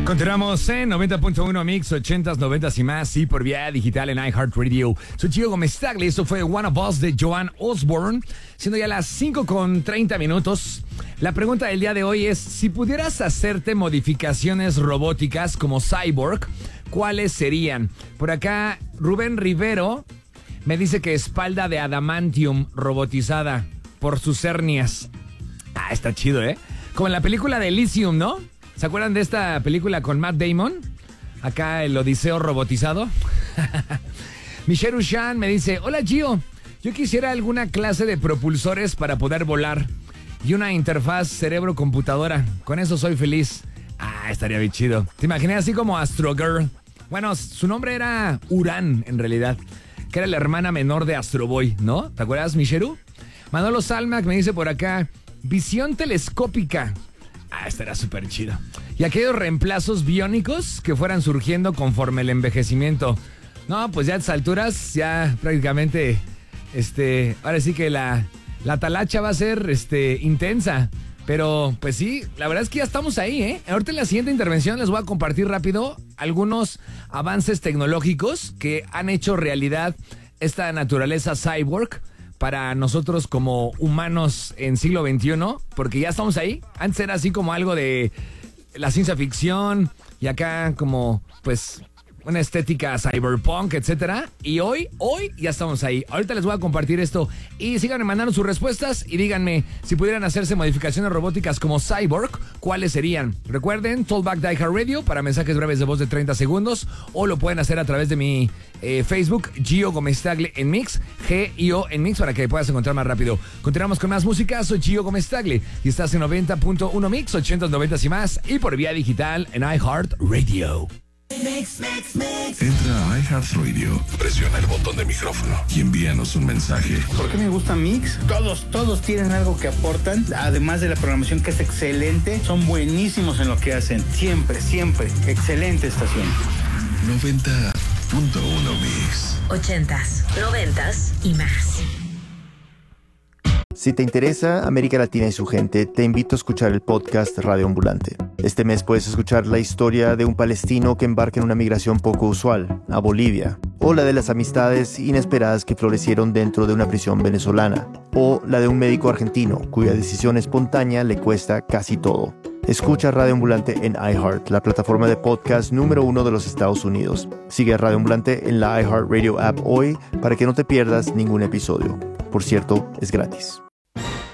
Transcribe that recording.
Continuamos en 90.1 Mix, 80s, 90s y más, y por vía digital en iHeartRadio. Soy Gio Gómez Tagle, esto fue One of Us de Joan Osborne, siendo ya las 5:30. La pregunta del día de hoy es, si pudieras hacerte modificaciones robóticas como Cyborg, ¿cuáles serían? Por acá, Rubén Rivero me dice que espalda de adamantium robotizada por sus hernias. Ah, está chido, ¿eh? Como en la película de Elysium, ¿no? ¿Se acuerdan de esta película con Matt Damon? Acá el Odiseo robotizado. Michelle Ushan me dice, hola Gio, yo quisiera alguna clase de propulsores para poder volar y una interfaz cerebro-computadora. Con eso soy feliz. Ah, estaría bien chido. ¿Te imaginas así como Astro Girl? Bueno, su nombre era Uran, en realidad, que era la hermana menor de Astro Boy, ¿no? ¿Te acuerdas, Micheru? Manolo Salmac me dice por acá, visión telescópica. Ah, estará súper chido. Y aquellos reemplazos biónicos que fueran surgiendo conforme el envejecimiento. No, pues ya a estas alturas, ya prácticamente, ahora sí que la talacha va a ser, intensa. Pero, pues sí, la verdad es que ya estamos ahí, ¿eh? Ahorita en la siguiente intervención les voy a compartir rápido algunos avances tecnológicos que han hecho realidad esta naturaleza cyborg para nosotros como humanos en siglo XXI, porque ya estamos ahí. Antes era así como algo de la ciencia ficción y acá como, pues, una estética cyberpunk, etcétera. Y hoy ya estamos ahí. Ahorita les voy a compartir esto y síganme mandando sus respuestas y díganme si pudieran hacerse modificaciones robóticas como Cyborg, ¿cuáles serían? Recuerden, Tollback de iHeartRadio para mensajes breves de voz de 30 segundos o lo pueden hacer a través de mi Facebook, Gio Gómez Tagle en Mix, G-I-O en Mix, para que puedas encontrar más rápido. Continuamos con más música. Soy Gio Gómez Tagle y estás en 90.1 Mix, 80s, 90s y más, y por vía digital en iHeartRadio. Entra a iHeartRadio, presiona el botón de micrófono y envíanos un mensaje. ¿Por qué me gusta Mix? Todos tienen algo que aportan, además de la programación que es excelente, son buenísimos en lo que hacen, siempre, excelente estación. 90.1 Mix. 80s, 90s y más. Si te interesa América Latina y su gente, te invito a escuchar el podcast Radio Ambulante. Este mes puedes escuchar la historia de un palestino que embarca en una migración poco usual, a Bolivia, o la de las amistades inesperadas que florecieron dentro de una prisión venezolana, o la de un médico argentino cuya decisión espontánea le cuesta casi todo. Escucha Radio Ambulante en iHeart, la plataforma de podcast número 1 de los Estados Unidos. Sigue a Radio Ambulante en la iHeartRadio app hoy para que no te pierdas ningún episodio. Por cierto, es gratis.